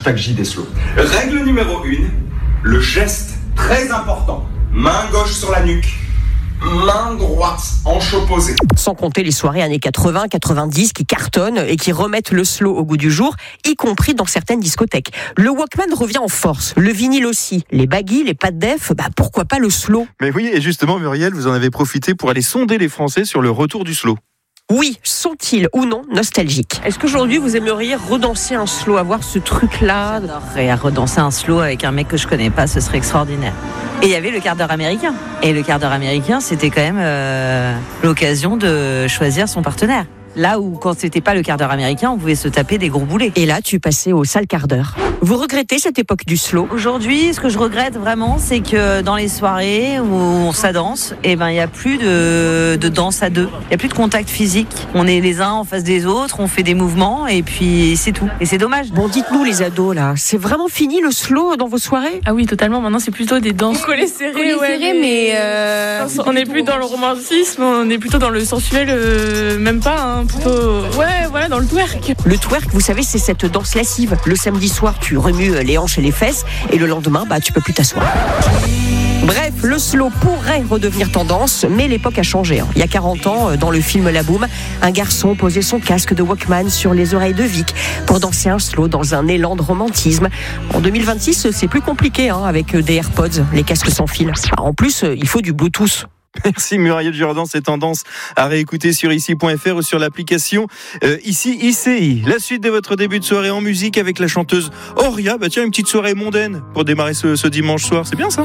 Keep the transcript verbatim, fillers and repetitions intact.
Chaque J D slow. Règle numéro une, le geste très important. Main gauche sur la nuque. Main droite, hanche opposée. Sans compter les soirées années quatre-vingts, quatre-vingt-dix qui cartonnent et qui remettent le slow au goût du jour, y compris dans certaines discothèques. Le Walkman revient en force, le vinyle aussi. Les baggy, les pas de def, bah pourquoi pas le slow ? Mais oui, et justement Muriel, vous en avez profité pour aller sonder les Français sur le retour du slow. Oui, sont-ils ou non nostalgiques ? Est-ce qu'aujourd'hui vous aimeriez redanser un slow, avoir ce truc-là ? J'adorerais redanser un slow avec un mec que je connais pas, ce serait extraordinaire. Et il y avait le quart d'heure américain. Et le quart d'heure américain, c'était quand même euh, l'occasion de choisir son partenaire. Là où, quand c'était pas le quart d'heure américain, on pouvait se taper des gros boulets. Et là, tu passais au sale quart d'heure. Vous regrettez cette époque du slow ? Aujourd'hui, ce que je regrette vraiment, c'est que dans les soirées où on s'adanse, eh ben, il y a plus de, de danse à deux. Il y a plus de contact physique. On est les uns en face des autres, on fait des mouvements et puis c'est tout. Et c'est dommage. Bon, dites-nous les ados là, c'est vraiment fini le slow dans vos soirées ? Ah oui, totalement. Maintenant, c'est plutôt des danses collées serrées. Collées ouais, serrées, mais euh, on n'est plus dans le romantisme, on est plutôt dans le sensuel, euh, même pas, hein, plutôt, ouais, voilà, dans le twerk. Le twerk, vous savez, c'est cette danse lascive. Le samedi soir, tu remues les hanches et les fesses, et le lendemain, bah, tu peux plus t'asseoir. Bref, le slow pourrait redevenir tendance, mais l'époque a changé. Il y a quarante ans, dans le film La Boum, un garçon posait son casque de Walkman sur les oreilles de Vic pour danser un slow dans un élan de romantisme. En deux mille vingt-six, c'est plus compliqué hein, avec des AirPods, les casques sans fil. En plus, il faut du Bluetooth. Merci Muriel Jourdan, c'est tendance à réécouter sur ici point f r ou sur l'application euh, ici I C I. La suite de votre début de soirée en musique avec la chanteuse Auria. Bah tiens, une petite soirée mondaine pour démarrer ce, ce dimanche soir, c'est bien ça ?